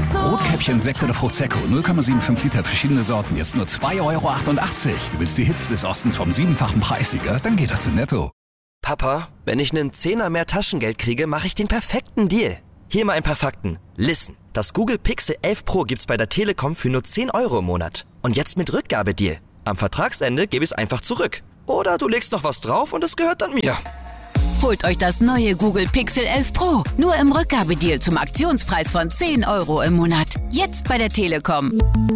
Rotkäppchen, Sekt oder Prosecco, 0,75 Liter, verschiedene Sorten, jetzt nur 2,88 €. Du willst die Hits des Ostens vom 7-fachen Preissieger? Dann geh doch zu Netto. Papa, wenn ich einen Zehner mehr Taschengeld kriege, mache ich den perfekten Deal. Hier mal ein paar Fakten. Listen, das Google Pixel 11 Pro gibt's bei der Telekom für nur 10 € im Monat. Und jetzt mit Rückgabedeal. Am Vertragsende gebe ich es einfach zurück. Oder du legst noch was drauf und es gehört dann mir. Holt euch das neue Google Pixel 11 Pro. Nur im Rückgabedeal zum Aktionspreis von 10 € im Monat. Jetzt bei der Telekom.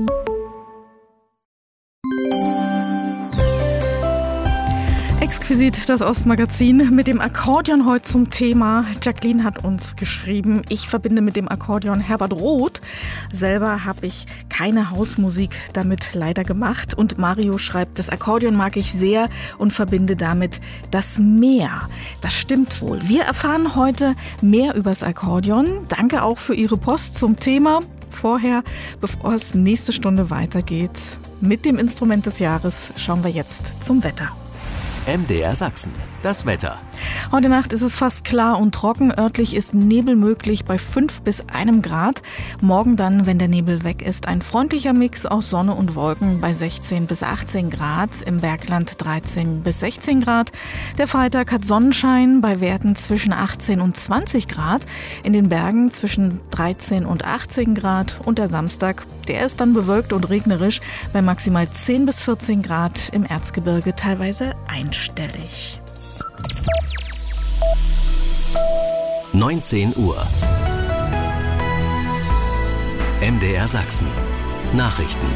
Exquisit, das Ostmagazin mit dem Akkordeon heute zum Thema. Jacqueline hat uns geschrieben, ich verbinde mit dem Akkordeon Herbert Roth. Selber habe ich keine Hausmusik damit leider gemacht. Und Mario schreibt, das Akkordeon mag ich sehr und verbinde damit das Meer. Das stimmt wohl. Wir erfahren heute mehr übers Akkordeon. Danke auch für Ihre Post zum Thema. Vorher, bevor es nächste Stunde weitergeht mit dem Instrument des Jahres, schauen wir jetzt zum Wetter. MDR Sachsen, das Wetter. Heute Nacht ist es fast klar und trocken. Örtlich ist Nebel möglich bei 5 bis 1 Grad. Morgen dann, wenn der Nebel weg ist, ein freundlicher Mix aus Sonne und Wolken bei 16 bis 18 Grad. Im Bergland 13 bis 16 Grad. Der Freitag hat Sonnenschein bei Werten zwischen 18 und 20 Grad. In den Bergen zwischen 13 und 18 Grad. Und der Samstag, der ist dann bewölkt und regnerisch bei maximal 10 bis 14 Grad. Im Erzgebirge teilweise einstellig. 19 Uhr. MDR Sachsen. Nachrichten.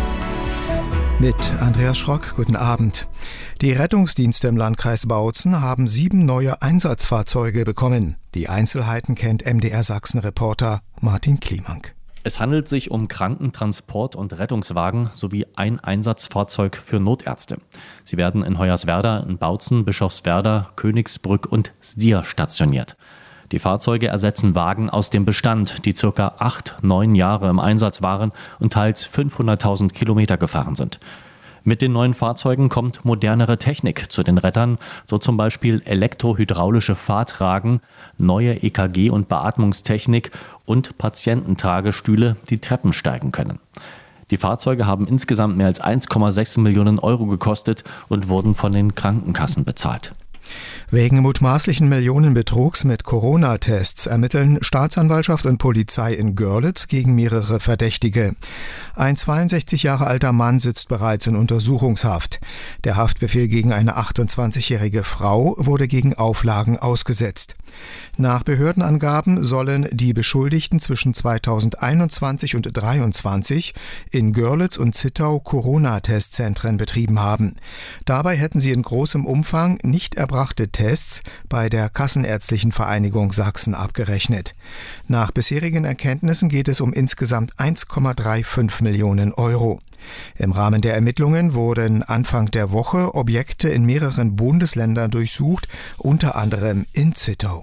Mit Andreas Schrock, guten Abend. Die Rettungsdienste im Landkreis Bautzen haben 7 neue Einsatzfahrzeuge bekommen. Die Einzelheiten kennt MDR Sachsen-Reporter Martin Kliemank. Es handelt sich um Krankentransport- und Rettungswagen sowie ein Einsatzfahrzeug für Notärzte. Sie werden in Hoyerswerda, in Bautzen, Bischofswerda, Königsbrück und Stier stationiert. Die Fahrzeuge ersetzen Wagen aus dem Bestand, die ca. 8-9 Jahre im Einsatz waren und teils 500.000 Kilometer gefahren sind. Mit den neuen Fahrzeugen kommt modernere Technik zu den Rettern, so zum Beispiel elektrohydraulische Fahrtragen, neue EKG- und Beatmungstechnik und Patiententragestühle, die Treppen steigen können. Die Fahrzeuge haben insgesamt mehr als 1,6 Millionen € gekostet und wurden von den Krankenkassen bezahlt. Wegen mutmaßlichen Millionenbetrugs mit Corona-Tests ermitteln Staatsanwaltschaft und Polizei in Görlitz gegen mehrere Verdächtige. Ein 62 Jahre alter Mann sitzt bereits in Untersuchungshaft. Der Haftbefehl gegen eine 28-jährige Frau wurde gegen Auflagen ausgesetzt. Nach Behördenangaben sollen die Beschuldigten zwischen 2021 und 2023 in Görlitz und Zittau Corona-Testzentren betrieben haben. Dabei hätten sie in großem Umfang nicht erbrachte Tests bei der Kassenärztlichen Vereinigung Sachsen abgerechnet. Nach bisherigen Erkenntnissen geht es um insgesamt 1,35 Millionen €. Im Rahmen der Ermittlungen wurden Anfang der Woche Objekte in mehreren Bundesländern durchsucht, unter anderem in Zittau.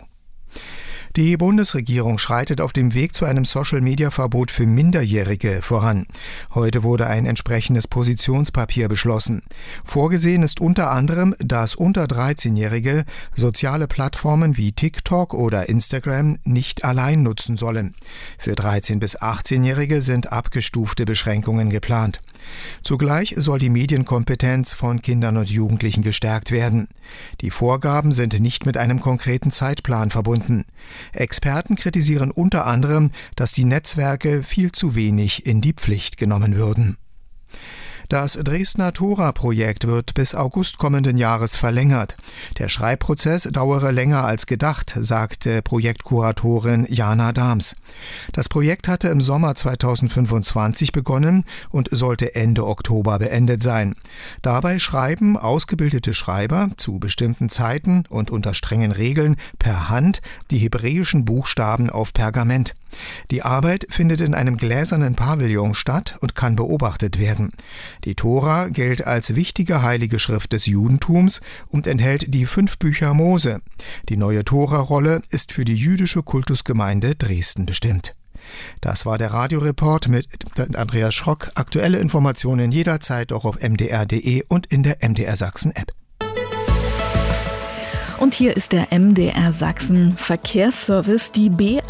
Die Bundesregierung schreitet auf dem Weg zu einem Social-Media-Verbot für Minderjährige voran. Heute wurde ein entsprechendes Positionspapier beschlossen. Vorgesehen ist unter anderem, dass unter 13-Jährige soziale Plattformen wie TikTok oder Instagram nicht allein nutzen sollen. Für 13- bis 18-Jährige sind abgestufte Beschränkungen geplant. Zugleich soll die Medienkompetenz von Kindern und Jugendlichen gestärkt werden. Die Vorgaben sind nicht mit einem konkreten Zeitplan verbunden. Experten kritisieren unter anderem, dass die Netzwerke viel zu wenig in die Pflicht genommen würden. Das Dresdner Tora-Projekt wird bis August kommenden Jahres verlängert. Der Schreibprozess dauere länger als gedacht, sagte Projektkuratorin Jana Dahms. Das Projekt hatte im Sommer 2025 begonnen und sollte Ende Oktober beendet sein. Dabei schreiben ausgebildete Schreiber zu bestimmten Zeiten und unter strengen Regeln per Hand die hebräischen Buchstaben auf Pergament. Die Arbeit findet in einem gläsernen Pavillon statt und kann beobachtet werden. Die Tora gilt als wichtige heilige Schrift des Judentums und enthält die 5 Bücher Mose. Die neue Tora-Rolle ist für die jüdische Kultusgemeinde Dresden bestimmt. Das war der Radioreport mit Andreas Schrock. Aktuelle Informationen jederzeit auch auf mdr.de und in der MDR Sachsen App. Und hier ist der MDR Sachsen Verkehrsservice. Die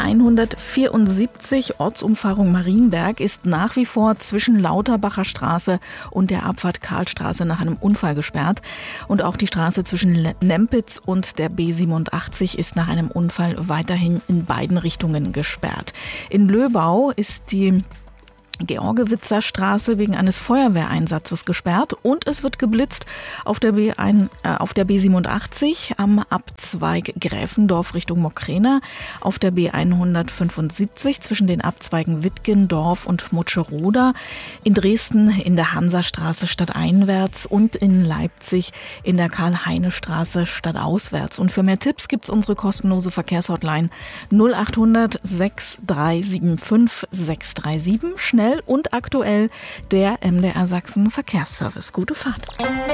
B174 Ortsumfahrung Marienberg ist nach wie vor zwischen Lauterbacher Straße und der Abfahrt Karlstraße nach einem Unfall gesperrt. Und auch die Straße zwischen Nempitz und der B87 ist nach einem Unfall weiterhin in beiden Richtungen gesperrt. In Löbau ist die Georgewitzer Straße wegen eines Feuerwehreinsatzes gesperrt und es wird geblitzt auf der B87 am Abzweig Gräfendorf Richtung Mokrena, auf der B175 zwischen den Abzweigen Wittgendorf und Mutscheroda, in Dresden in der Hansastraße stadteinwärts und in Leipzig in der Karl-Heine-Straße stadtauswärts. Und für mehr Tipps gibt's unsere kostenlose Verkehrshotline 0800 6375 637. Schnell und aktuell der MDR Sachsen Verkehrsservice. Gute Fahrt.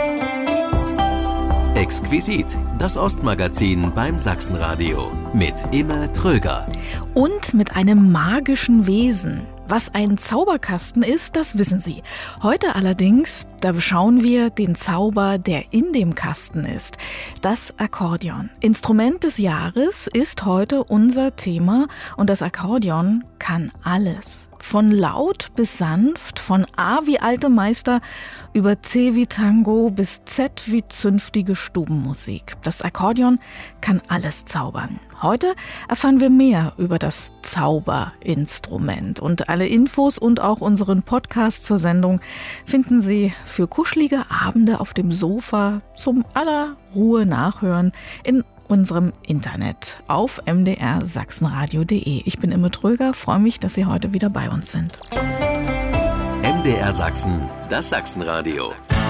Exquisit, das Ostmagazin beim Sachsenradio mit Imme Tröger. Und mit einem magischen Wesen. Was ein Zauberkasten ist, das wissen Sie. Heute allerdings, da beschauen wir den Zauber, der in dem Kasten ist. Das Akkordeon. Instrument des Jahres ist heute unser Thema und das Akkordeon kann alles. Von laut bis sanft, von A wie alte Meister über C wie Tango bis Z wie zünftige Stubenmusik. Das Akkordeon kann alles zaubern. Heute erfahren wir mehr über das Zauberinstrument. Und alle Infos und auch unseren Podcast zur Sendung finden Sie für kuschelige Abende auf dem Sofa zum aller Ruhe nachhören in unserem Internet auf mdrsachsenradio.de. Ich bin Imme Tröger, freue mich, dass Sie heute wieder bei uns sind. MDR Sachsen, das Sachsenradio.